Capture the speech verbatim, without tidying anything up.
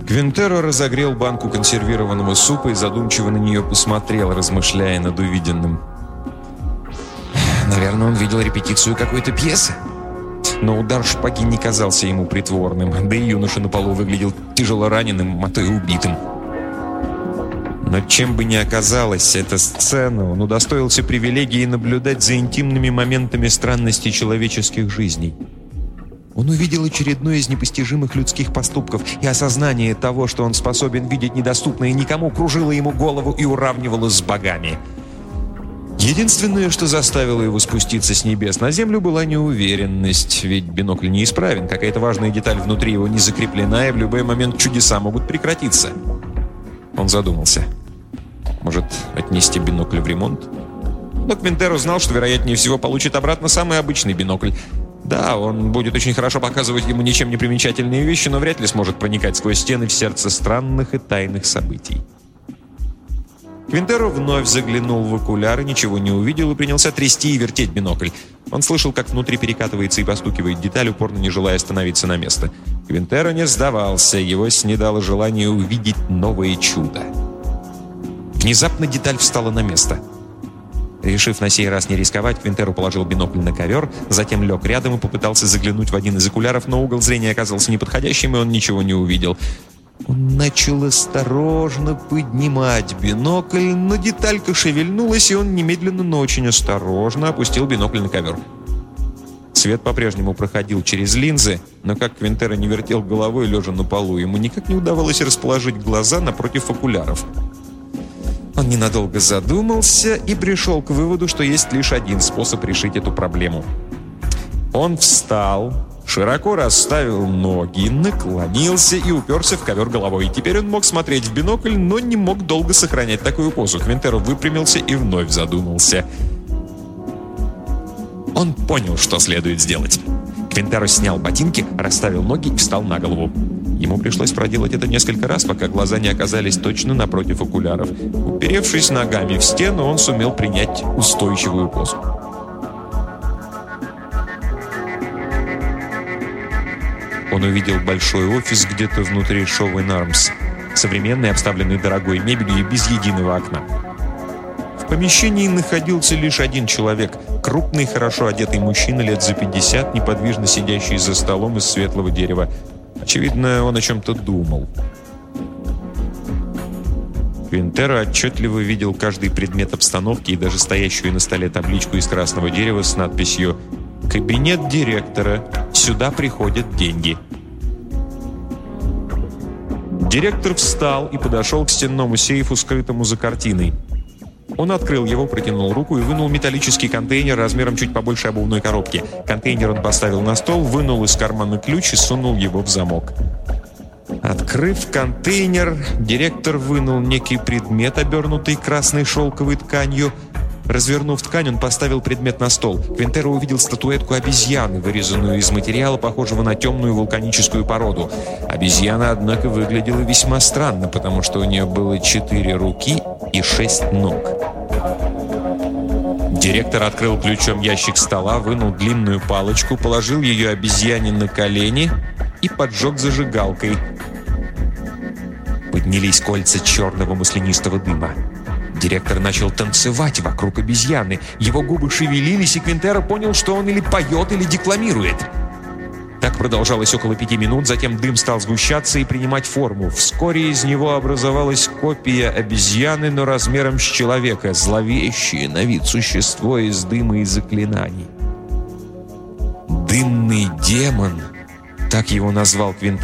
Квинтеро разогрел банку консервированного супа и задумчиво на нее посмотрел, размышляя над увиденным. Наверное, он видел репетицию какой-то пьесы. Но удар шпаги не казался ему притворным, да и юноша на полу выглядел тяжело раненым, а то и убитым. Но чем бы ни оказалась эта сцена, он удостоился привилегии наблюдать за интимными моментами странностей человеческих жизней. Он увидел очередной из непостижимых людских поступков, и осознание того, что он способен видеть недоступное никому, кружило ему голову и уравнивало с богами. Единственное, что заставило его спуститься с небес на землю, была неуверенность, ведь бинокль неисправен, какая-то важная деталь внутри его не закреплена, и в любой момент чудеса могут прекратиться. Он задумался. Может, отнести бинокль в ремонт? Но Квинтеро знал, что, вероятнее всего, получит обратно самый обычный бинокль. Да, он будет очень хорошо показывать ему ничем не примечательные вещи, но вряд ли сможет проникать сквозь стены в сердце странных и тайных событий. Квинтеро вновь заглянул в окуляры, ничего не увидел и принялся трясти и вертеть бинокль. Он слышал, как внутри перекатывается и постукивает деталь, упорно не желая становиться на место. Квинтеро не сдавался, его снедало желание увидеть новое чудо. Внезапно деталь встала на место. Решив на сей раз не рисковать, Квинтеро положил бинокль на ковер, затем лег рядом и попытался заглянуть в один из окуляров, но угол зрения оказался неподходящим, и он ничего не увидел. Он начал осторожно поднимать бинокль, но деталька шевельнулась, и он немедленно, но очень осторожно опустил бинокль на ковер. Свет по-прежнему проходил через линзы, но как Квинтеро не вертел головой, лежа на полу, ему никак не удавалось расположить глаза напротив окуляров. Он ненадолго задумался и пришел к выводу, что есть лишь один способ решить эту проблему. Он встал, широко расставил ноги, наклонился и уперся в ковер головой. Теперь он мог смотреть в бинокль, но не мог долго сохранять такую позу. Квинтеро выпрямился и вновь задумался. Он понял, что следует сделать. Квинтеро снял ботинки, расставил ноги и встал на голову. Ему пришлось проделать это несколько раз, пока глаза не оказались точно напротив окуляров. Уперевшись ногами в стену, он сумел принять устойчивую позу. Он увидел большой офис где-то внутри Шовен Армс, современный, обставленный дорогой мебелью и без единого окна. В помещении находился лишь один человек, крупный, хорошо одетый мужчина лет за пятьдесят, неподвижно сидящий за столом из светлого дерева. Очевидно, он о чем-то думал. Квинтеро отчетливо видел каждый предмет обстановки и даже стоящую на столе табличку из красного дерева с надписью «Кабинет директора. Сюда приходят деньги». Директор встал и подошел к стенному сейфу, скрытому за картиной. Он открыл его, протянул руку и вынул металлический контейнер размером чуть побольше обувной коробки. Контейнер он поставил на стол, вынул из кармана ключ и сунул его в замок. Открыв контейнер, директор вынул некий предмет, обернутый красной шелковой тканью. Развернув ткань, он поставил предмет на стол. Квинтеро увидел статуэтку обезьяны, вырезанную из материала, похожего на темную вулканическую породу. Обезьяна, однако, выглядела весьма странно, потому что у нее было четыре руки и шесть ног. Директор открыл ключом ящик стола, вынул длинную палочку, положил ее обезьяне на колени и поджег зажигалкой. Поднялись кольца черного маслянистого дыма. Директор начал танцевать вокруг обезьяны. Его губы шевелились, и Квинтеро понял, что он или поет, или декламирует. Так продолжалось около пяти минут, затем дым стал сгущаться и принимать форму. Вскоре из него образовалась копия обезьяны, но размером с человека, зловещее на вид существо из дыма и заклинаний. «Дымный демон», так его назвал Квинтеро.